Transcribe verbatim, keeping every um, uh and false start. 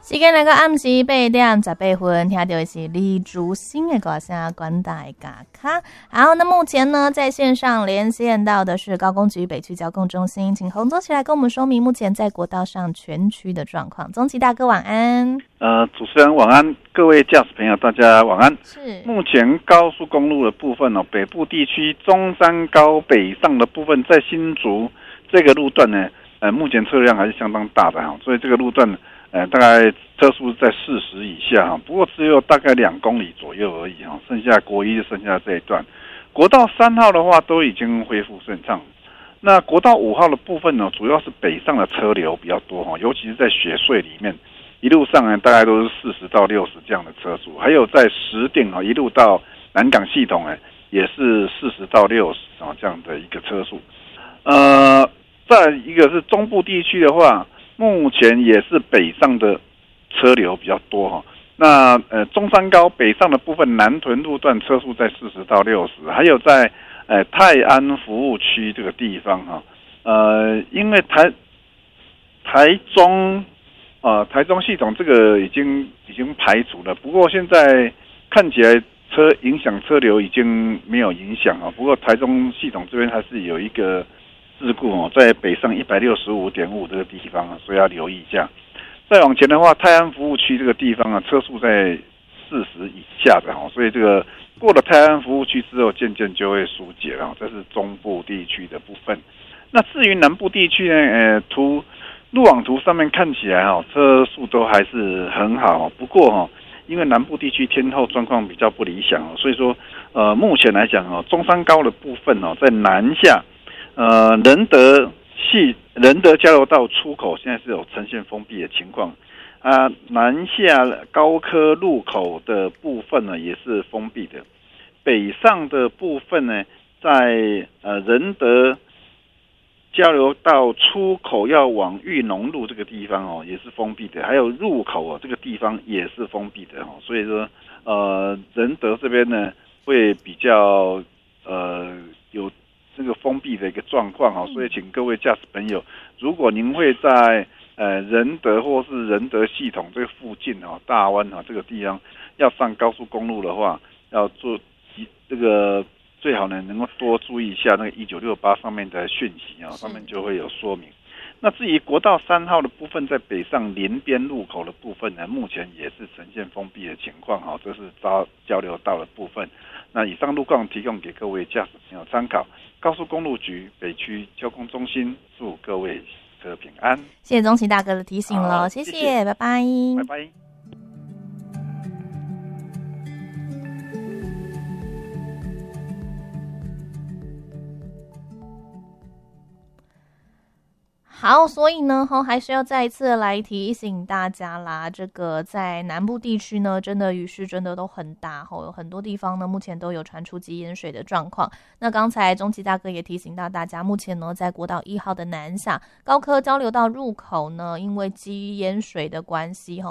时间来到暗时八点十八分，听到的是李竹新的歌声《关大嘎卡》。好，那目前呢，在线上连线到的是高工局北区交控中心，请洪宗奇来跟我们说明目前在国道上全区的状况。宗奇大哥晚安。 呃，主持人晚安，各位驾驶朋友大家晚安。 是， 目前高速公路的部分哦，北部地区中山高北上的部分，在新竹这个路段呢，呃，目前车辆还是相当大的哈，所以这个路段。呃，大概车速在四十以下哈，不过只有大概两公里左右而已哈，剩下国一就剩下这一段，国道三号的话都已经恢复顺畅。那国道五号的部分呢，主要是北上的车流比较多哈，尤其是在雪隧里面，一路上呢大概都是四十到六十这样的车速，还有在石碇哈，一路到南港系统呢也是四十到六十啊这样的一个车速。呃，再一个是中部地区的话。目前也是北上的车流比较多哈，那呃中山高北上的部分，南屯路段车速在四十到六十，还有在呃泰安服务区这个地方哈，呃因为台台中呃台中系统这个已经已经排除了，不过现在看起来车影响车流已经没有影响啊，不过台中系统这边还是有一个。事故哦，在北上一百六十五点五这个地方啊，所以要留意一下。再往前的话，泰安服务区这个地方啊，车速在四十以下的哈，所以这个过了泰安服务区之后，渐渐就会疏解了。这是中部地区的部分。那至于南部地区呢，呃，图路网图上面看起来哈，车速都还是很好。不过哈，因为南部地区天候状况比较不理想，所以说呃，目前来讲哦，中山高的部分哦，在南下。呃，仁德系仁德交流道出口现在是有呈现封闭的情况，啊，南下高科路口的部分呢也是封闭的，北上的部分呢，在呃仁德交流道出口要往裕农路这个地方哦，也是封闭的，还有入口哦这个地方也是封闭的哦，所以说呃仁德这边呢会比较呃有。这个封闭的一个状况哈，所以请各位驾驶朋友，如果您会在呃仁德或是仁德系统这个附近哈，大湾哈这个地方要上高速公路的话，要做这个最好呢能够多注意一下那个一九六八上面的讯息啊，上面就会有说明。那至于国道三号的部分，在北上林边路口的部分呢，目前也是呈现封闭的情况哈，这是交交流道的部分。那以上路况提供给各位驾驶朋友参考。高速公路局北区交通中心祝各位车平安。 谢谢宗奇大哥的提醒了，谢谢谢，拜拜， 拜拜。 好，所以呢，还是要再一次来提醒大家啦。这个在南部地区呢，真的雨势真的都很大，有很多地方呢，目前都有传出积淹水的状况。那刚才中奇大哥也提醒到大家，目前呢，在国道一号的南下高科交流道入口呢，因为积淹水的关系，